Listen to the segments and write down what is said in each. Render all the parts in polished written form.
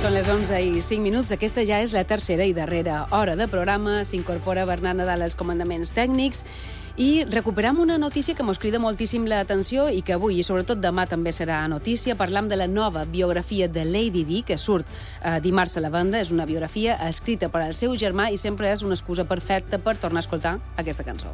Són les 11:05. Aquesta ja és la tercera i darrera hora de programa. S'incorpora Bernat Nadal als comandaments tècnics i recuperam una notícia que mos crida moltíssim l'atenció i que avui i sobretot demà també serà notícia. Parlam de la nova biografia de Lady Di, que surt dimarts a la venda. És una biografia escrita per al seu germà i sempre és una excusa perfecta per tornar a escoltar aquesta cançó.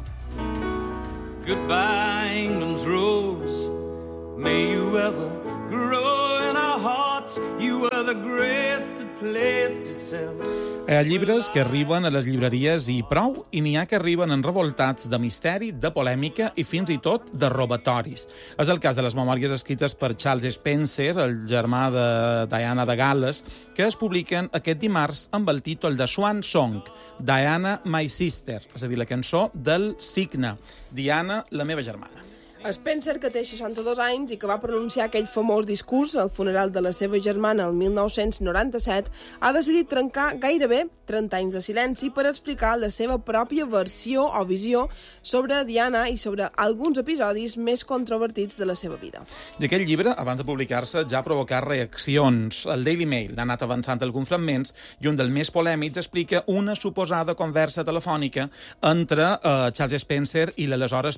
Goodbye, England's rose. May you ever grow in our hearts. You are the greatest place to sell. Hi ha llibres que arriben a les llibreries i prou, i n'hi ha que arriben enrevoltats de misteri, de polèmica i fins i tot de robatoris. És el cas de les memòries escrites per Charles Spencer, el germà de Diana de Gal·les, que es publiquen aquest dimarts amb el títol de Swan Song, Diana My Sister, és a dir, la cançó del cigne, Diana, la meva germana. Spencer, que té 62 anys i que va pronunciar aquell famós discurs al funeral de la seva germana el 1997, ha decidit trencar gairebé 30 anys de silenci per explicar la seva pròpia versió o visió sobre Diana i sobre alguns episodis més controvertits de la seva vida. I aquest llibre, abans de publicar-se, ja ha provocat reaccions. El Daily Mail n'ha anat avançant alguns fragments i un dels més polèmics explica una suposada conversa telefònica entre Charles Spencer i l'aleshores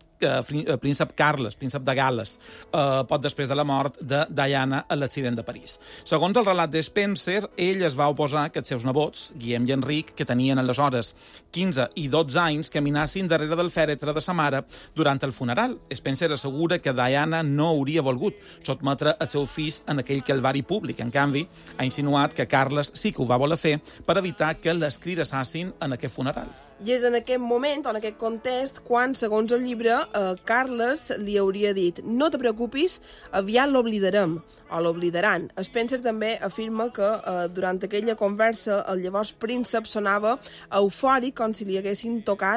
príncep Carles, príncep de Gal·les, poc després de la mort de Diana a l'accident de París. Segons el relat de Spencer, ell es va oposar que els seus nebots, Guillem i Enric, que tenien aleshores 15 i 12 anys, caminassin darrere del fèretre de sa mare durant el funeral. Spencer assegura que Diana no hauria volgut sotmetre els seus fills en aquell calvari públic. En canvi, ha insinuat que Carles sí que ho va voler fer per evitar que l'escridassassin en aquest funeral. I és en aquest moment, o en aquest context, quan, segons el llibre, Carles li hauria dit «No te preocupis, aviat l'oblidarem», o l'oblidaran. Spencer també afirma que durant aquella conversa el llavors príncep sonava eufòric com si li hagués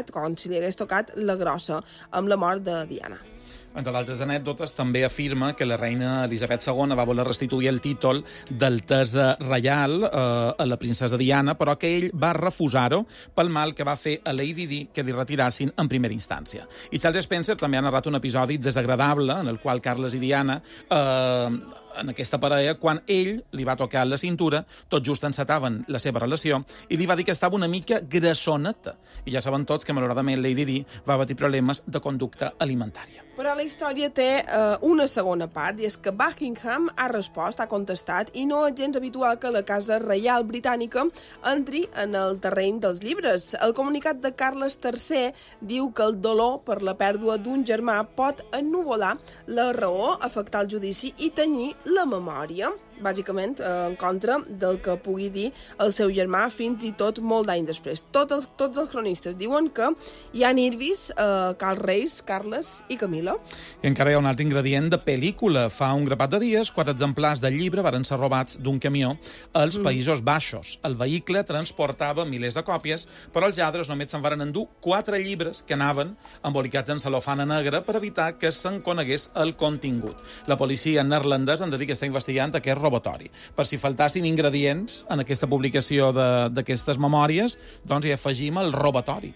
tocat la grossa amb la mort de Diana. Entre d'altres anècdotes, també afirma que la reina Elisabet II va voler restituir el títol d'altesa reial a la princesa Diana, però que ell va refusar-ho pel mal que va fer a Lady Di que li retirassin en primera instància. I Charles Spencer també ha narrat un episodi desagradable en el qual Carles i Diana en aquesta parella, quan ell li va tocar la cintura, tot just encetaven la seva relació, i li va dir que estava una mica grassoneta. I ja saben tots que, malauradament, Lady Di va patir problemes de conducta alimentària. Però la història té una segona part, i és que Buckingham ha respost, ha contestat, i no és gens habitual que la Casa Reial Britànica entri en el terreny dels llibres. El comunicat de Carles III diu que el dolor per la pèrdua d'un germà pot ennuvolar la raó, afectar el judici i tenyir la memòria, bàsicament en contra del que pugui dir el seu germà fins i tot molt d'anys després. Tots els cronistes diuen que hi ha nervis als reis Carles i Camila. I encara hi ha un altre ingredient de pel·lícula. Fa un grapat de dies, 4 exemplars del llibre varen ser robats d'un camió als Països Baixos. El vehicle transportava milers de còpies, però els lladres només se'n varen endur 4 llibres que anaven embolicats en celofana negra per evitar que se'n conegués el contingut. La policia neerlandesa han de dir que està investigant aquest robatori. Per si faltassin ingredients en aquesta publicació d'aquestes memòries, doncs hi afegim el robatori.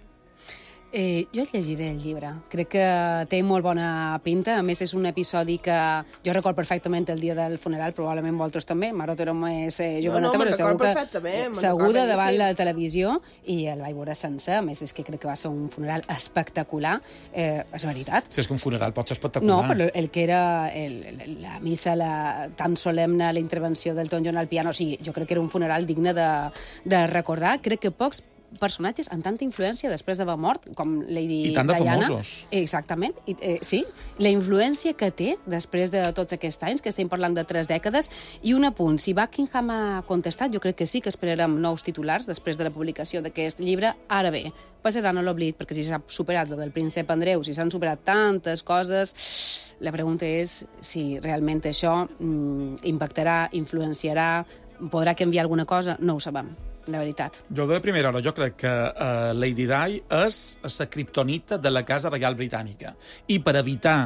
Jo llegiré el llibre. Crec que té molt bona pinta. A més, és un episodi que jo record perfectament el dia del funeral, probablement vosaltres també. Marot era més joveneta, però segur de davant la televisió, i el vaig veure sencer. A més, és que crec que va ser un funeral espectacular. És veritat. Si és que un funeral pot ser espectacular. No, però el que era la missa tan solemne, la intervenció del Elton John al piano, o sigui, jo crec que era un funeral digne de recordar. Crec que pocs personatges amb tanta influència després d'haver mort, com Lady Diana. I tant de famosos. Exactament. Sí, la influència que té després de tots aquests anys, que estem parlant de 3 dècades. I un apunt, si Buckingham ha contestat, jo crec que sí que esperarem nous titulars després de la publicació d'aquest llibre. Ara bé, passaran a l'oblit, perquè si s'ha superat lo del príncep Andreu, si s'han superat tantes coses, la pregunta és si realment això impactarà, influenciarà, podrà canviar alguna cosa, no ho sabem. La veritat. Jo de primera hora, jo crec que Lady Di és la kriptonita de la Casa Reial Britànica. I per evitar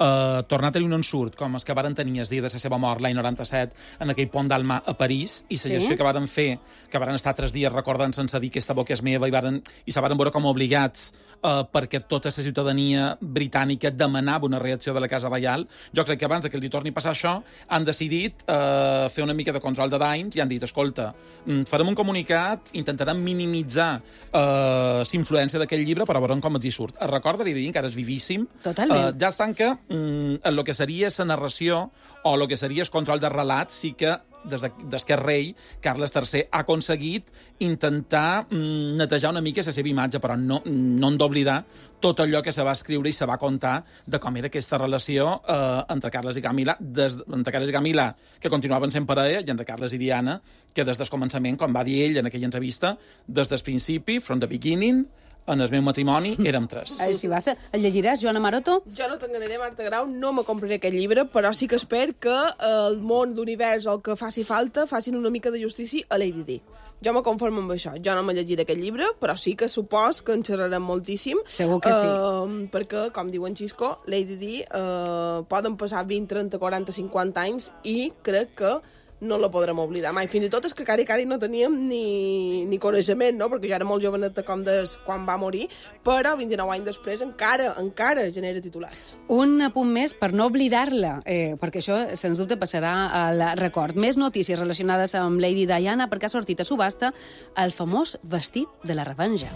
tornar a tenir un ensurt, com els que varen tenir el dia de la seva mort, l'any 97, en aquell pont d'Alma a París, i la gestió que varen fer, que varen estar 3 dies recordant sense dir que aquesta boca és meva, i se varen veure com obligats perquè tota la ciutadania britànica demanava una reacció de la Casa Reial. Jo crec que abans que els torni a passar això, han decidit fer una mica de control de danys i han dit, escolta, farem un comunicat, intentarem minimitzar la influència d'aquest llibre, però veurem com els hi surt. Es recorda, li dic, encara és vivíssim. Totalment. Ja estan que en el que seria la narració o el que seria el control de relat sí que des que rei, Carles III, ha aconseguit intentar netejar una mica la seva imatge, però no hem d'oblidar tot allò que se va escriure i se va contar de com era aquesta relació entre Carles i Camila, que continuaven sent parella, i entre Carles i Diana, que des del començament, com va dir ell en aquella entrevista, des del principi, from the beginning, en el meu matrimoni érem 3. Si vas, el llegiràs, Joana Maroto? Jo no t'enganaré, Marta Grau, no me compraré aquest llibre, però sí que espero que el món, l'univers, el que faci falta, facin una mica de justícia a Lady Di. Jo me conformo amb això. Jo no me llegiré aquest llibre, però sí que supos que en xerrarem moltíssim. Segur que sí. Perquè, com diu en Xisco, Lady Di poden passar 20, 30, 40, 50 anys i crec que no la podrem oblidar mai. Fins i tot és que Cari no teníem ni coneixement, no? Perquè jo era molt joveneta quan va morir, però 29 anys després encara genera titulars. Un apunt més per no oblidar-la, perquè això, sens dubte, passarà al record. Més notícies relacionades amb Lady Diana, perquè ha sortit a subhasta el famós vestit de la revenja.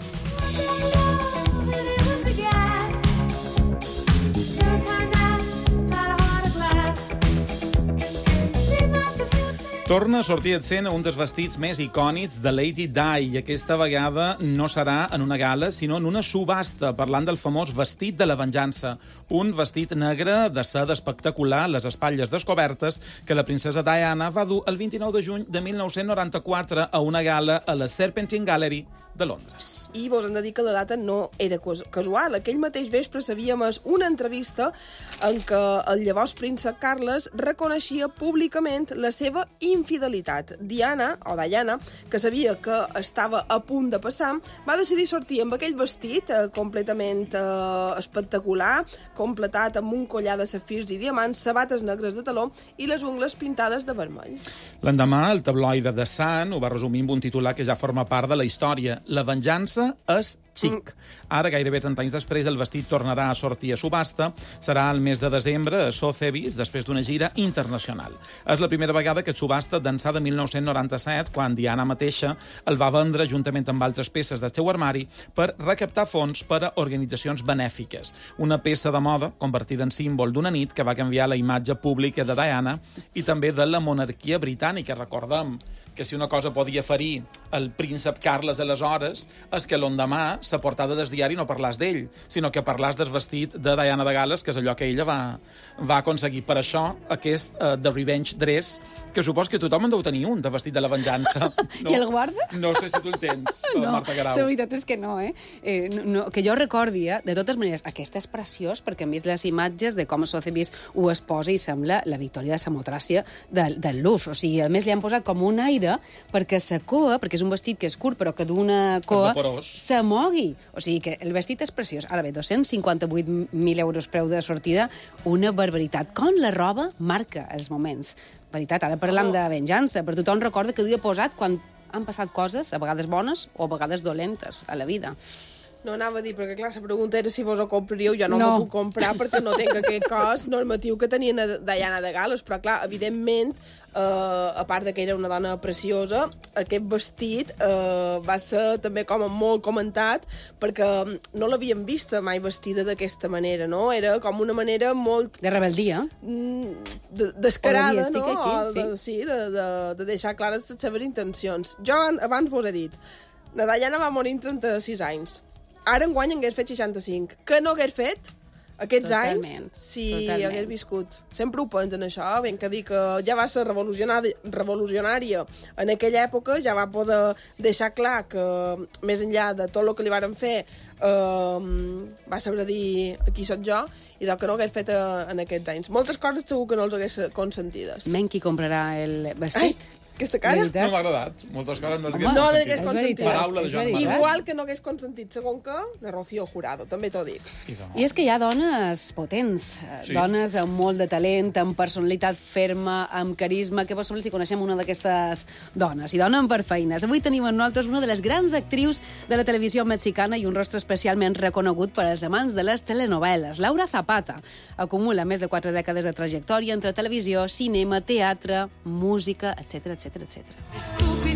Torna a sortir a escena un dels vestits més icònics de Lady Di, i aquesta vegada no serà en una gala, sinó en una subhasta, parlant del famós vestit de la venjança. Un vestit negre de seda espectacular, les espatlles descobertes, que la princesa Diana va dur el 29 de juny de 1994 a una gala a la Serpentine Gallery de Londres. I vos hem de dir que la data no era casual. Aquell mateix vespre sabíem una entrevista en què el llavors príncep Carles reconeixia públicament la seva infidelitat. Diana, que sabia que estava a punt de passar, va decidir sortir amb aquell vestit completament espectacular, completat amb un collar de safirs i diamants, sabates negres de taló i les ungles pintades de vermell. L'endemà, el tabloide The Sun ho va resumir amb un titular que ja forma part de la història: la venjança és xic. Ara, gairebé 30 anys després, el vestit tornarà a sortir a subhasta. Serà el mes de desembre a Sotheby's, després d'una gira internacional. És la primera vegada que subhasta d'ençà de 1997, quan Diana mateixa el va vendre juntament amb altres peces del seu armari per recaptar fons per a organitzacions benèfiques. Una peça de moda convertida en símbol d'una nit que va canviar la imatge pública de Diana i també de la monarquia britànica. Recordem que si una cosa podia ferir el príncep Carles aleshores és que l'endemà la portada del diari no parlàs d'ell, sinó que parlàs del vestit de Diana de Gal·les, que és allò que ella va aconseguir. Per això, aquest The Revenge Dress, que supos que tothom en deu tenir un, de vestit de la venjança. No, I el guarda? No sé si tu el tens, no, Marta Grau. La veritat és que no, que jo recordi, de totes maneres, aquest és preciós, perquè hem vist les imatges de com Sotheby's ho exposa i sembla la victòria de Samotràcia del Louvre. O sigui, a més, li han posat com un aire perquè sa coa, perquè és un vestit que és curt, però que d'una coa se mogui. O sigui que el vestit és preciós. Ara bé, 258.000 euros preu de sortida, una barbaritat. Com la roba marca els moments. Veritat, ara parlam de venjança, però tothom recorda que duia posat quan han passat coses, a vegades bones o a vegades dolentes, a la vida. No anava a dir, perquè clar, la pregunta era si vos ho compraríeu. Jo no m'ho puc comprar perquè no tinc aquest cost normatiu que tenien Diana de Gal·les, però clar, evidentment, a part que era una dona preciosa, aquest vestit va ser també com molt comentat, perquè no l'havíem vista mai vestida d'aquesta manera, no? Era com una manera molt... De rebeldia. Descarada, no? Sí, de deixar clares les seves intencions. Jo abans vos he dit, la Diana va morir en 36 anys. Ara enguany hagués fet 65. Que no hagués fet aquests anys si hagués viscut. Sempre ho pensen, això. Ben que dir que ja va ser revolucionària en aquella època, ja va poder deixar clar que, més enllà de tot el que li varen fer, va saber dir aquí soc jo, i del que no hagués fet en aquests anys. Moltes coses segur que no els hagués consentides. Men qui comprarà el vestit? Aquesta cara? No m'ha agradat. Moltes coses no No hagués consentit. Paraula de Joan Maragall. Igual que no hagués consentit, segon que la Rocío Jurado, també t'ho dic. I és que hi ha dones potents, dones amb molt de talent, amb personalitat ferma, amb carisma. Què vols saber si coneixem una d'aquestes dones? I dona per feines. Avui tenim amb nosaltres una de les grans actrius de la televisió mexicana i un rostre especialment reconegut per als amants de les telenovel·les. Laura Zapata acumula més de 4 dècades de trajectòria entre televisió, cinema, teatre, música, etc etc.